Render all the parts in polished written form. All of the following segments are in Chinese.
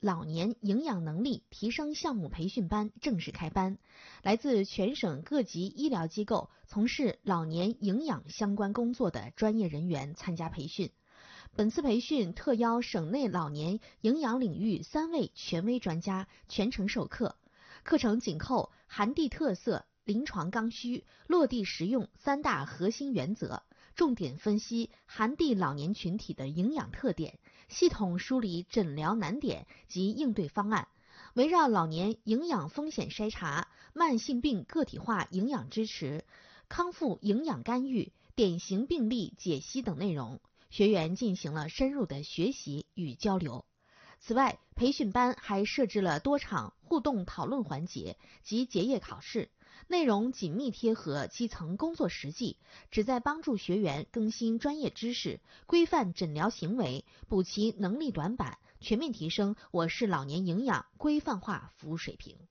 老年营养能力提升项目培训班正式开班，来自全省各级医疗机构从事老年营养相关工作的专业人员参加培训。本次培训特邀省内老年营养领域3位权威专家全程授课，课程紧扣含地特色、临床刚需、落地实用3大核心原则，重点分析含地老年群体的营养特点，系统梳理诊疗难点及应对方案，围绕老年营养风险筛查、慢性病个体化营养支持、康复营养干预、典型病例解析等内容，学员进行了深入的学习与交流。此外，培训班还设置了多场互动讨论环节及结业考试，内容紧密贴合基层工作实际，旨在帮助学员更新专业知识，规范诊疗行为，补齐能力短板，全面提升我市老年营养规范化服务水平。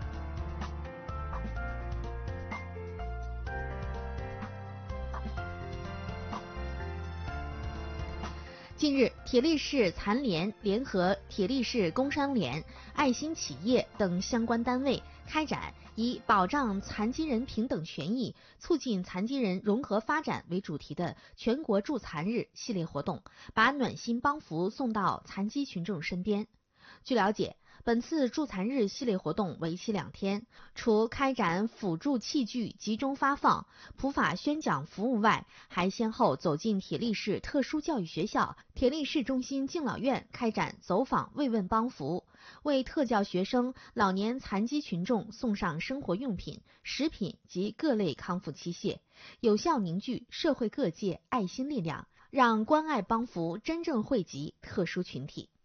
近日，铁力市残联联合铁力市工商联、爱心企业等相关单位开展以保障残疾人平等权益、促进残疾人融合发展为主题的全国助残日系列活动，把暖心帮扶送到残疾群众身边。据了解，本次助残日系列活动为期2天，除开展辅助器具集中发放、普法宣讲服务外，还先后走进铁力市特殊教育学校、铁力市中心敬老院开展走访慰问帮扶，为特教学生、老年残疾群众送上生活用品、食品及各类康复器械，有效凝聚社会各界爱心力量，让关爱帮扶真正惠及特殊群体。